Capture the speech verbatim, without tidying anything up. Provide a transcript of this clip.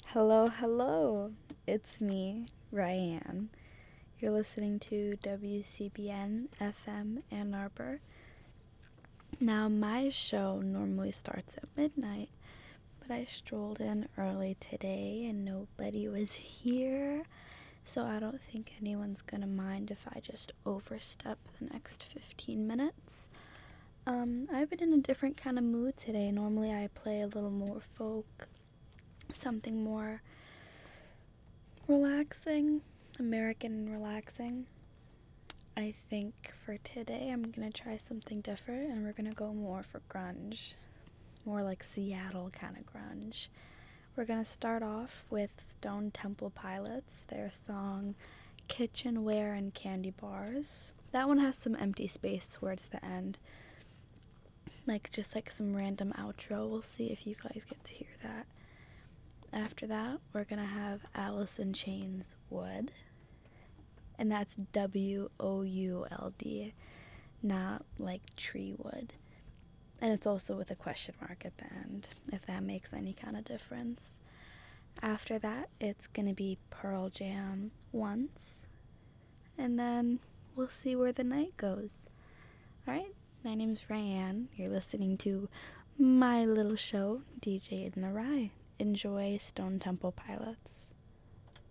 Hello, hello. It's me, Ryan. You're listening to W C B N F M Ann Arbor. Now, my show normally starts at midnight, but I strolled in early today and nobody was here, so I don't think anyone's gonna mind if I just overstep the next fifteen minutes. Um, I've been in a different kind of mood today. Normally, I play a little more folk, something more relaxing, American and relaxing. I think for today I'm gonna try something different and we're gonna go more for grunge, more like Seattle kind of grunge. We're gonna start off with Stone Temple Pilots, their song Kitchenware and Candy Bars. That one has some empty space towards the end, like just like some random outro. We'll see if you guys get to hear that. After that, we're gonna have Alice in Chains Wood, and that's W O U L D, not like tree wood. And it's also with a question mark at the end, if that makes any kind of difference. After that, it's gonna be Pearl Jam Once, and then we'll see where the night goes. Alright, my name's Ryan. You're listening to my little show, D J in the Rye. Enjoy Stone Temple Pilots.